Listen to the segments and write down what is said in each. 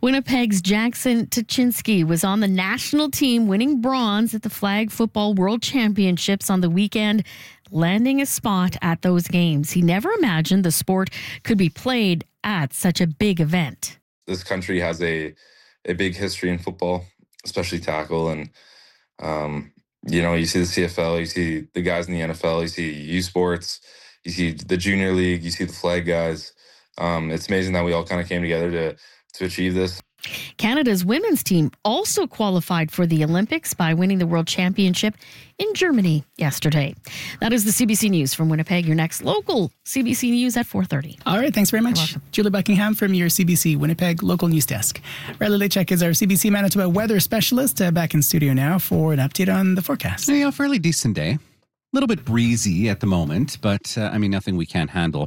Winnipeg's Jackson Tuchinski was on the national team, winning bronze at the Flag Football World Championships on the weekend, landing a spot at those games. He never imagined the sport could be played at such a big event. This country has a big history in football, especially tackle. And, you see the CFL, you see the guys in the NFL, you see U Sports, you see the Junior League, you see the flag guys. It's amazing that we all kind of came together to achieve this. Canada's women's team also qualified for the Olympics by winning the World Championship in Germany yesterday. That is the CBC News from Winnipeg. Your next local CBC News at 4:30. All right, thanks very much. Julie Buckingham from your CBC Winnipeg local news desk. Riley Lechek is our CBC Manitoba weather specialist, back in studio now for an update on the forecast. Yeah, fairly decent day. A little bit breezy at the moment, but nothing we can't handle.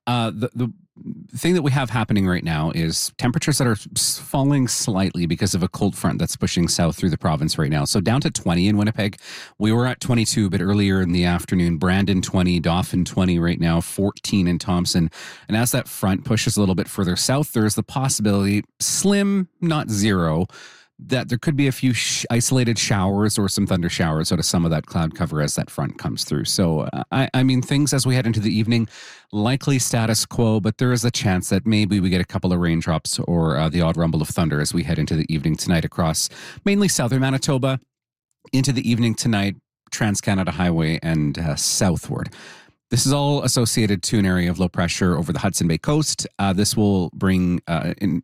The thing that we have happening right now is temperatures that are falling slightly because of a cold front that's pushing south through the province right now. So down to 20 in Winnipeg. We were at 22 a bit earlier in the afternoon. Brandon 20, Dauphin 20 right now, 14 in Thompson. And as that front pushes a little bit further south, there's the possibility, slim, not zero, that there could be a few isolated showers or some thunder showers out of some of that cloud cover as that front comes through. So, things as we head into the evening, likely status quo, but there is a chance that maybe we get a couple of raindrops or the odd rumble of thunder as we head into the evening tonight across mainly southern Manitoba, into the evening tonight, Trans-Canada Highway and southward. This is all associated to an area of low pressure over the Hudson Bay coast. This will bring in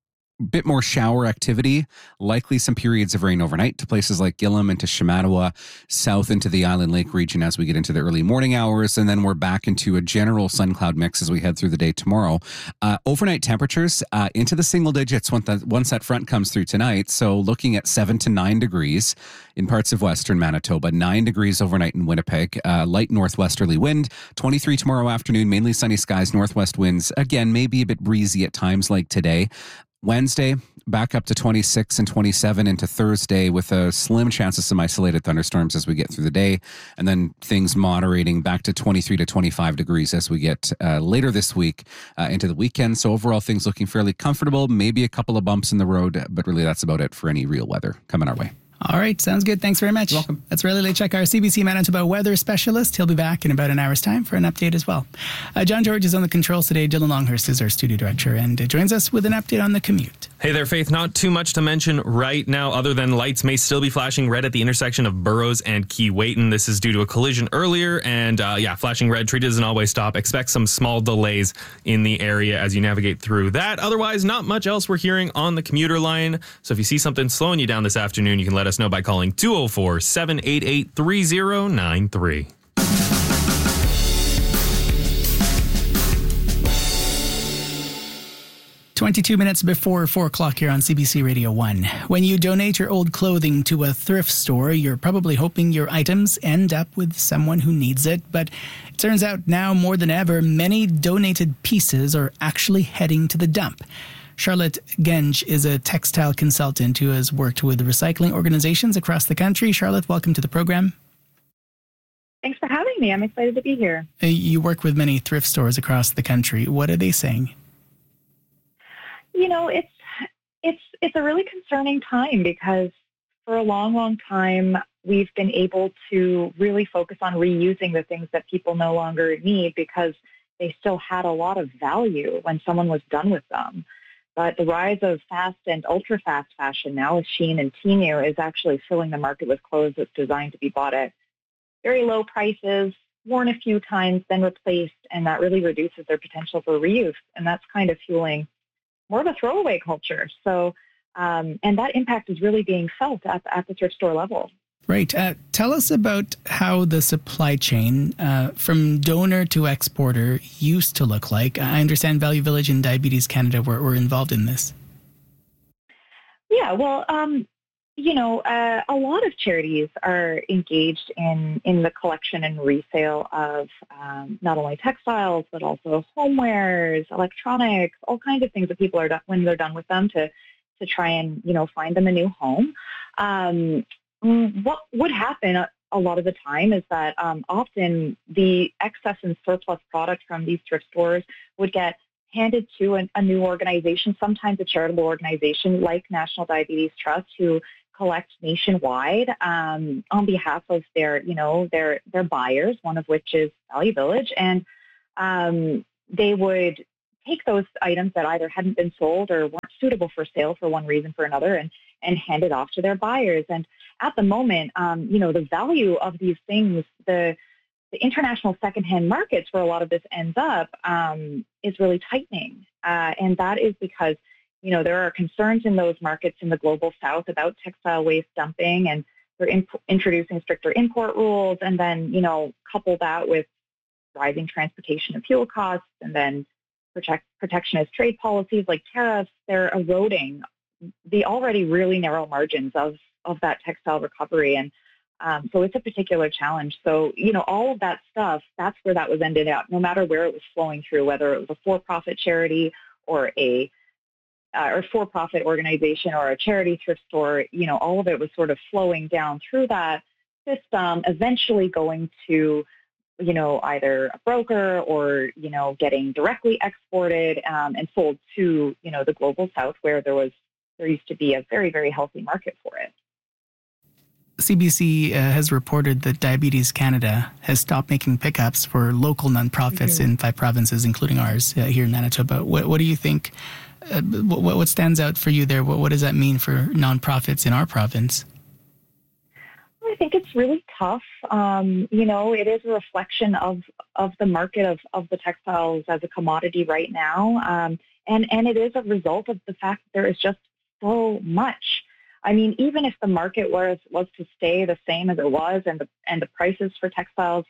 bit more shower activity, likely some periods of rain overnight to places like Gillam and to Shamattawa, south into the Island Lake region as we get into the early morning hours, and then we're back into a general sun cloud mix as we head through the day tomorrow. Overnight temperatures into the single digits once that front comes through tonight. So looking at 7 to 9 degrees in parts of western Manitoba, 9 degrees overnight in Winnipeg, light northwesterly wind, 23 tomorrow afternoon, mainly sunny skies, northwest winds, again, maybe a bit breezy at times like today. Wednesday, back up to 26 and 27 into Thursday with a slim chance of some isolated thunderstorms as we get through the day. And then things moderating back to 23 to 25 degrees as we get later this week into the weekend. So overall, things looking fairly comfortable. Maybe a couple of bumps in the road, but really that's about it for any real weather coming our way. All right, sounds good. Thanks very much. You're welcome. That's Riley Lechek, our CBC Manitoba weather specialist. He'll be back in about an hour's time for an update as well. John George is on the controls today. Dylan Longhurst is our studio director and joins us with an update on the commute. Hey there, Faith. Not too much to mention right now other than lights may still be flashing red at the intersection of Burroughs and Keewatin. This is due to a collision earlier and flashing red. Treat doesn't always stop. Expect some small delays in the area as you navigate through that. Otherwise, not much else we're hearing on the commuter line. So if you see something slowing you down this afternoon, you can let us know by calling 204-788-3093. 22 minutes before 4 o'clock here on CBC Radio 1. When you donate your old clothing to a thrift store, you're probably hoping your items end up with someone who needs it. But it turns out now more than ever, many donated pieces are actually heading to the dump. Charlotte Genge is a textile consultant who has worked with recycling organizations across the country. Charlotte, welcome to the program. Thanks for having me. I'm excited to be here. You work with many thrift stores across the country. What are they saying? You know, it's a really concerning time because for a long, long time, we've been able to really focus on reusing the things that people no longer need because they still had a lot of value when someone was done with them. But the rise of fast and ultra-fast fashion now with Shein and Temu is actually filling the market with clothes that's designed to be bought at very low prices, worn a few times, then replaced, and that really reduces their potential for reuse. And that's kind of fueling more of a throwaway culture. So, and that impact is really being felt at the thrift store level. Right. Tell us about how the supply chain from donor to exporter used to look like. I understand Value Village and Diabetes Canada were involved in this. Yeah, well, a lot of charities are engaged in the collection and resale of not only textiles, but also homewares, electronics, all kinds of things that people are done when they're done with them to try and, find them a new home. What would happen a lot of the time is that often the excess and surplus product from these thrift stores would get handed to a new organization, sometimes a charitable organization like National Diabetes Trust, who collect nationwide on behalf of their buyers, one of which is Value Village, and they would take those items that either hadn't been sold or weren't suitable for sale for one reason or another, and hand it off to their buyers. And at the moment, the value of these things, the international secondhand markets where a lot of this ends up is really tightening. And that is because, there are concerns in those markets in the global south about textile waste dumping, and they're introducing stricter import rules. And then, couple that with rising transportation and fuel costs, and then protectionist trade policies like tariffs, they're eroding the already really narrow margins of that textile recovery. And so it's a particular challenge. So, all of that stuff, that's where that was ended up, no matter where it was flowing through, whether it was a for-profit charity or or for-profit organization or a charity thrift store, all of it was sort of flowing down through that system, eventually going to, either a broker or, getting directly exported and sold to, the global south, where there used to be a very, very healthy market for it. CBC has reported that Diabetes Canada has stopped making pickups for local nonprofits in 5 provinces, including ours here in Manitoba. What do you think? What stands out for you there? What does that mean for nonprofits in our province? I think it's really tough. It is a reflection of the market of the textiles as a commodity right now. And it is a result of the fact that there is just so much. I mean, even if the market was to stay the same as it was, and the prices for textiles,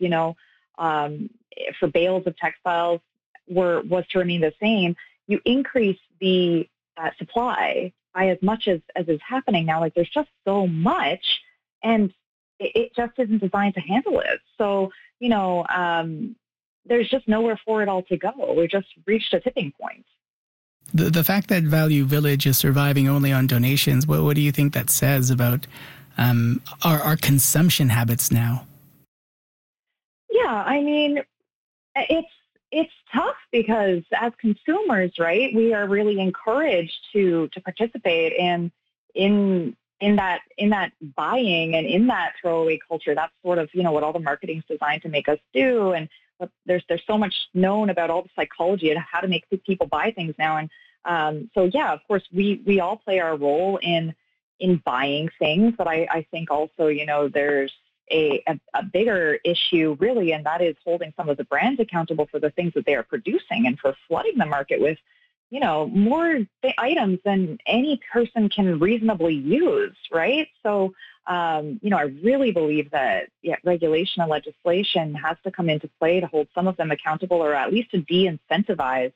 for bales of textiles was to remain the same, you increase the supply by as much as is happening now. Like, there's just so much, and it just isn't designed to handle it. So, there's just nowhere for it all to go. We've just reached a tipping point. The fact that Value Village is surviving only on donations, what do you think that says about our consumption habits now? Yeah, I mean, it's tough because as consumers, right, we are really encouraged to participate in that buying and in that throwaway culture. That's sort of, what all the marketing's designed to make us do. And there's so much known about all the psychology and how to make people buy things now. And so, yeah, of course, we all play our role in buying things. But I think also, there's a bigger issue, really, and that is holding some of the brands accountable for the things that they are producing and for flooding the market with, more items than any person can reasonably use, right? So, I really believe that regulation and legislation has to come into play to hold some of them accountable, or at least to de-incentivize,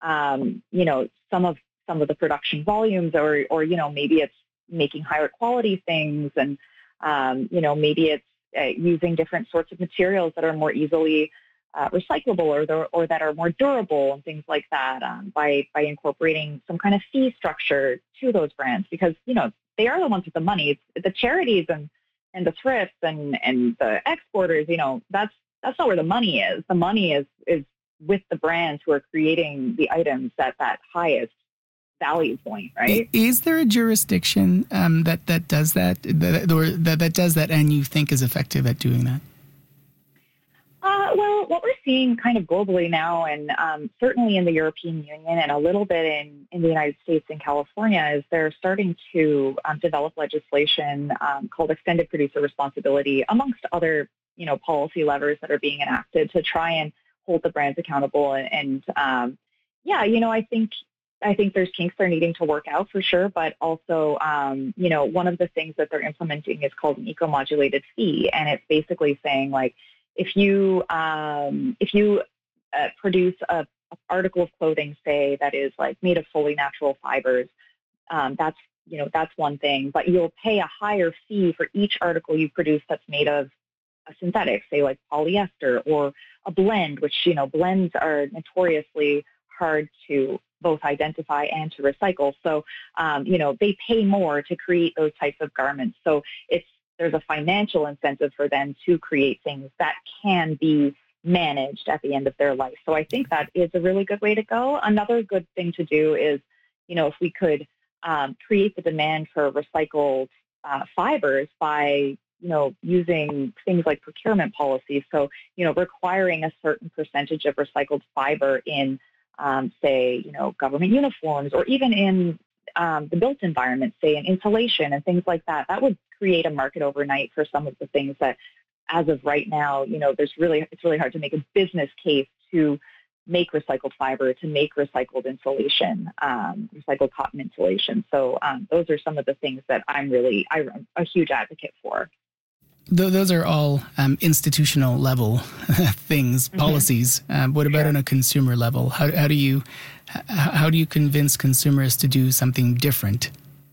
some of the production volumes, or maybe it's making higher quality things, and maybe it's using different sorts of materials that are more easily recyclable or that are more durable and things like that, by incorporating some kind of fee structure to those brands, because they are the ones with the money. It's the charities and the thrifts and the exporters. That's not where the money is. The money is with the brands who are creating the items at that highest value point, right? Is there a jurisdiction that does that, that does that, and you think is effective at doing that? Well, what we're seeing kind of globally now, and certainly in the European Union and a little bit in the United States and California, is they're starting to develop legislation called extended producer responsibility, amongst other, policy levers that are being enacted to try and hold the brands accountable. And I think there's kinks they're needing to work out for sure, but also, one of the things that they're implementing is called an eco-modulated fee, and it's basically saying, like, if you produce a article of clothing, say, that is like made of fully natural fibers, that's one thing, but you'll pay a higher fee for each article you produce that's made of a synthetic, say like polyester, or a blend, which, blends are notoriously hard to both identify and to recycle. So, they pay more to create those types of garments. So there's a financial incentive for them to create things that can be managed at the end of their life. So I think that is a really good way to go. Another good thing to do is, if we could create the demand for recycled fibers by, using things like procurement policies. So, requiring a certain percentage of recycled fiber in, say, government uniforms, or even in the built environment, say in insulation and things like that. That would create a market overnight for some of the things that, as of right now, it's really hard to make a business case to make recycled fiber, to make recycled insulation, recycled cotton insulation. So those are some of the things that I'm a huge advocate for. Those are all institutional level things, policies. What about on a consumer level? How do you convince consumers to do something different?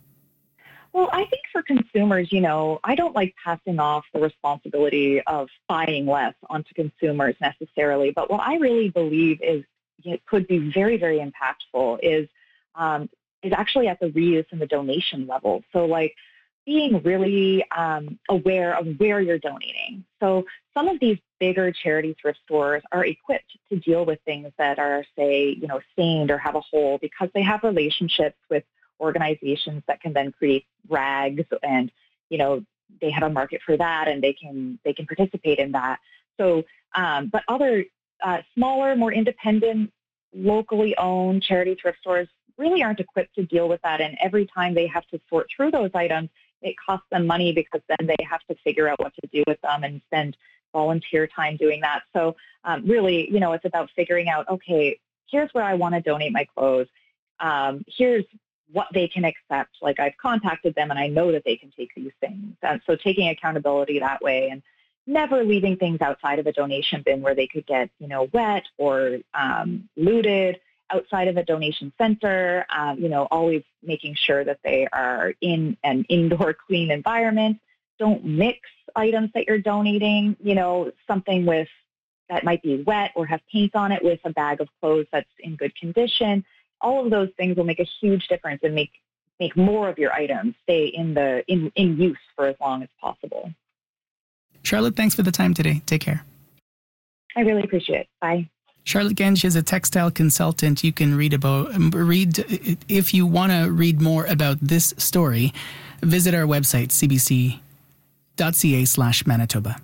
Well, I think for consumers, I don't like passing off the responsibility of buying less onto consumers necessarily. But what I really believe is it could be very, very impactful is actually at the reuse and the donation level. So like being really aware of where you're donating. So some of these bigger charity thrift stores are equipped to deal with things that are, say, stained or have a hole because they have relationships with organizations that can then create rags, and they have a market for that, and they can participate in that. So, but other smaller, more independent, locally owned charity thrift stores really aren't equipped to deal with that. And every time they have to sort through those items, it costs them money because then they have to figure out what to do with them and spend volunteer time doing that. So, really, it's about figuring out, okay, here's where I want to donate my clothes. Here's what they can accept. Like I've contacted them and I know that they can take these things. So taking accountability that way, and never leaving things outside of a donation bin where they could get, wet or looted outside of a donation center, always making sure that they are in an indoor clean environment. Don't mix items that you're donating, something that might be wet or have paint on it with a bag of clothes that's in good condition. All of those things will make a huge difference and make more of your items stay in use for as long as possible. Charlotte, thanks for the time today. Take care. I really appreciate it. Bye. Charlotte Genge is a textile consultant. You can read if you want to read more about this story, visit our website, cbc.ca/Manitoba.